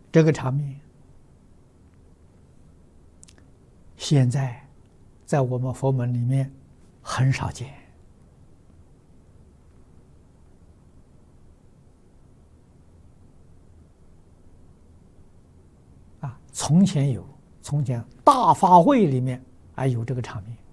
这个场面现在我们佛门里面很少见啊。从前有，从前大法会里面有这个场面。